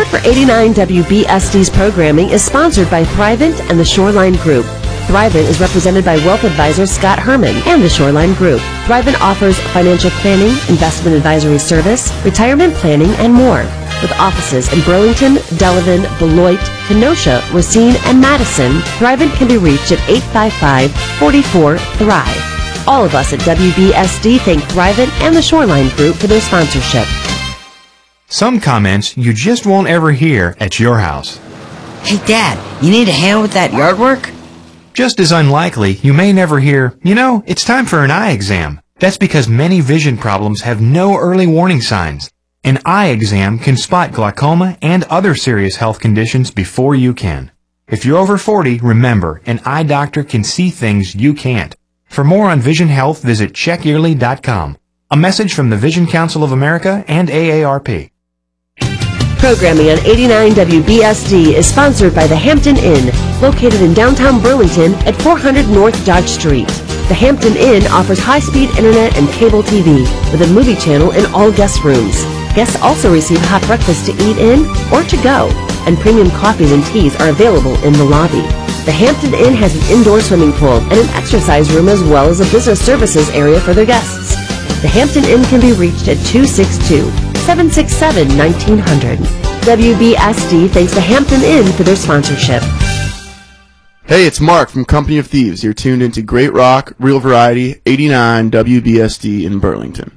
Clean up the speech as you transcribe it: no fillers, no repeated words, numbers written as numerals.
Support for 89 WBSD's programming is sponsored by Thrivent and the Shoreline Group. Thrivent is represented by wealth advisor Scott Herman and the Shoreline Group. Thrivent offers financial planning, investment advisory service, retirement planning, and more. With offices in Burlington, Delavan, Beloit, Kenosha, Racine, and Madison, Thrivent can be reached at 855-44-THRIVE. All of us at WBSD thank Thrivent and the Shoreline Group for their sponsorship. Some comments you just won't ever hear at your house. Hey, Dad, you need a hand with that yard work? Just as unlikely, you may never hear, it's time for an eye exam. That's because many vision problems have no early warning signs. An eye exam can spot glaucoma and other serious health conditions before you can. If you're over 40, remember, an eye doctor can see things you can't. For more on vision health, visit checkyearly.com. A message from the Vision Council of America and AARP. Programming on 89 WBSD is sponsored by the Hampton Inn, located in downtown Burlington at 400 North Dodge Street. The Hampton Inn offers high-speed internet and cable TV with a movie channel in all guest rooms. Guests also receive hot breakfast to eat in or to go, and premium coffees and teas are available in the lobby. The Hampton Inn has an indoor swimming pool and an exercise room as well as a business services area for their guests. The Hampton Inn can be reached at 262-767-1900. WBSD thanks the Hampton Inn for their sponsorship. Hey, it's Mark from Company of Thieves. You're tuned into Great Rock, Real Variety, 89 WBSD in Burlington.